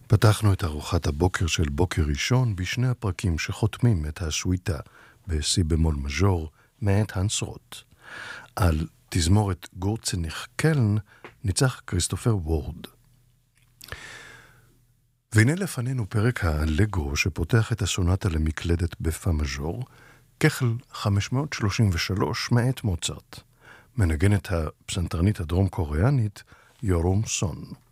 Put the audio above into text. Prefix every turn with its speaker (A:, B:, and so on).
A: פתחנו את ארוחת הבוקר של בוקר ראשון בשני הפרקים שחותמים את השוויטה בסי במול מז'ור מאת הנס רוט. על תזמורת גורצניך קלן ניצח כריסטופר וורד. והנה לפנינו פרק האלגרו שפותח את הסונטה למקלדת בפה מז'ור, כחל 533 מאת מוצרט. מנגנת הפסנתרנית הדרום קוריאנית יורום סון.